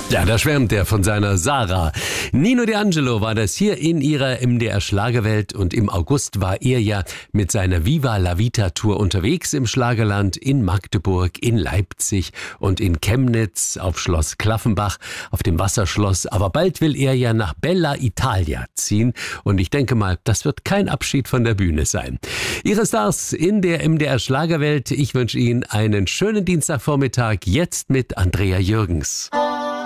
Ja, da schwärmt er von seiner Sarah. Nino D'Angelo war das hier in ihrer MDR-Schlagerwelt und im August war er ja mit seiner Viva la Vita Tour unterwegs im Schlagerland in Magdeburg, in Leipzig und in Chemnitz auf Schloss Klaffenbach, auf dem Wasserschloss. Aber bald will er ja nach Bella Italia ziehen und ich denke mal, das wird kein Abschied von der Bühne sein. Ihre Stars in der MDR-Schlagerwelt. Ich wünsche Ihnen einen schönen Dienstagvormittag jetzt mit Andrea Jürgens.